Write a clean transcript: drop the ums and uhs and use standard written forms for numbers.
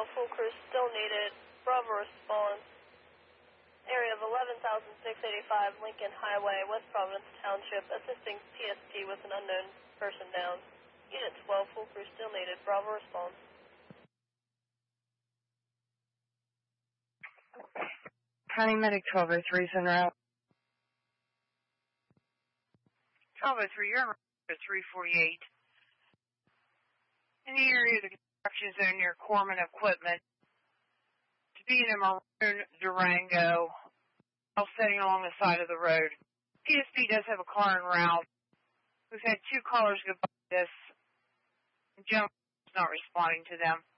full crew still needed. Bravo response. Area of 11,685 Lincoln Highway, West Providence Township, assisting PST with an unknown person down. Unit 12, full crew still needed. Bravo response. County Medic 1203 is en route. 1203, you're on 348. In the area of the construction zone near Corman Equipment, to be in a maroon Durango, all sitting along the side of the road. PSP does have a car en route. We've had 2 callers go by this. The gentleman is not responding to them.